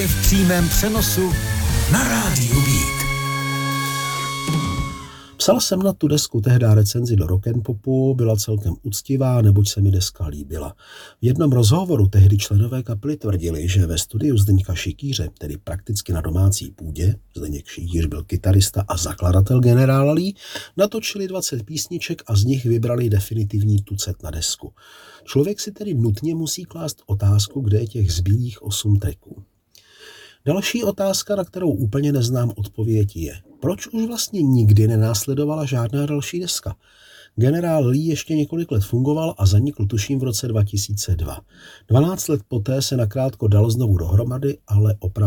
V přímém přenosu na rádiu Beat. Psal jsem na tu desku tehdy recenzi do rock'n'popu, byla celkem uctivá, neboť se mi deska líbila. V jednom rozhovoru tehdy členové kapely tvrdili, že ve studiu Zdeňka Šikýře, tedy prakticky na domácí půdě, Zdeněk Šikýř byl kytarista a zakladatel Generála Lee, natočili 20 písniček a z nich vybrali definitivní tucet na desku. Člověk si tedy nutně musí klást otázku, kde je těch zbylých 8 tracků. Další otázka, na kterou úplně neznám odpověď, je, proč už vlastně nikdy nenásledovala žádná další deska? Generál Lee ještě několik let fungoval a zanikl tuším v roce 2002. 12 let poté se nakrátko dal znovu dohromady, ale opravdu